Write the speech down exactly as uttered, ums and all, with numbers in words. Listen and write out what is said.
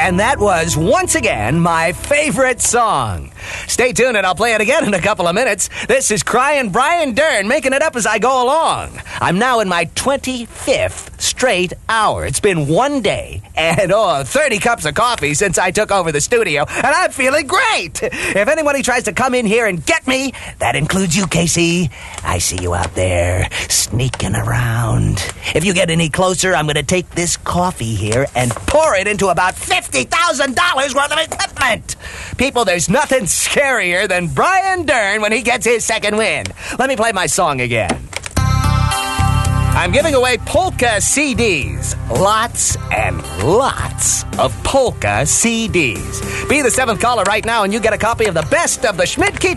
And that was, once again, my favorite song. Stay tuned and I'll play it again in a couple of minutes. This is Crying Brian Dern, making it up as I go along. I'm now in my twenty-fifth straight hour. It's been one day and, oh, thirty cups of coffee since I took over the studio, and I'm feeling great. If anybody tries to come in here and get me, that includes you, Casey. I see you out there sneaking around. If you get any closer, I'm going to take this coffee here and pour it into about fifty thousand dollars worth of equipment. People, there's nothing scarier than Brian Dern when he gets his second win. Let me play my song again. I'm giving away polka C Ds. Lots and lots of polka C Ds. Be the seventh caller right now and you get a copy of the best of the Schmidt Keep